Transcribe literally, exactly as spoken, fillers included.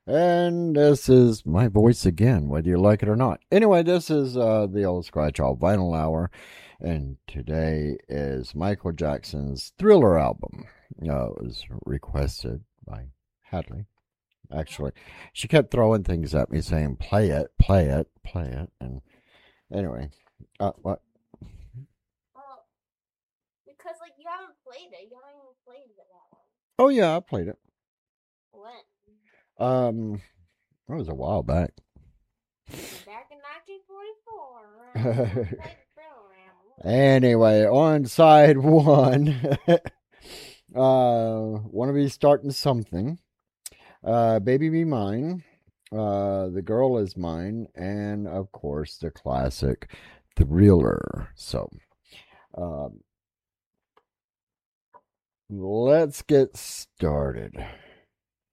And this is my voice again, whether you like it or not. Anyway, this is uh, the old Scratch All Vinyl Hour, and today is Michael Jackson's Thriller album. Uh, it was requested by Hadley. Actually, she kept throwing things at me saying, play it, play it, play it. And anyway, uh, what? Well, because like you haven't played it. You haven't even played it that long. Oh, yeah, I played it. When? Um, it was a while back. Back in nineteen forty-four. Right? Played the program. Anyway, on side one, uh, want to be starting something. Uh, Baby Be Mine, uh, The Girl Is Mine, and of course the classic Thriller. So, um, let's get started.